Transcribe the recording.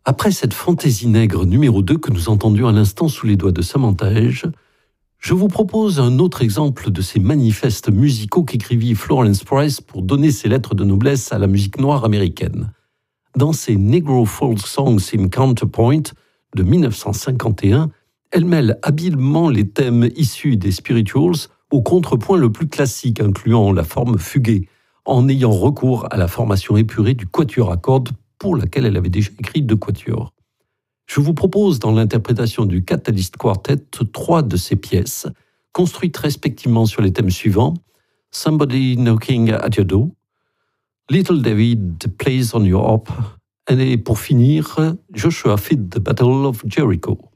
Après cette fantaisie nègre numéro 2 que nous entendions à l'instant sous les doigts de Samantha Edge, je vous propose un autre exemple de ces manifestes musicaux qu'écrivit Florence Price pour donner ses lettres de noblesse à la musique noire américaine. Dans ses Negro Folk Songs in Counterpoint de 1951, elle mêle habilement les thèmes issus des spirituals au contrepoint le plus classique, incluant la forme fuguée, en ayant recours à la formation épurée du quatuor à cordes pour laquelle elle avait déjà écrit 2 quatuors. Je vous propose dans l'interprétation du Catalyst Quartet 3 de ces pièces, construites respectivement sur les thèmes suivants: Somebody Knocking at Your Door, Little David Plays on Your Harp, et pour finir, Joshua Fit the Battle of Jericho.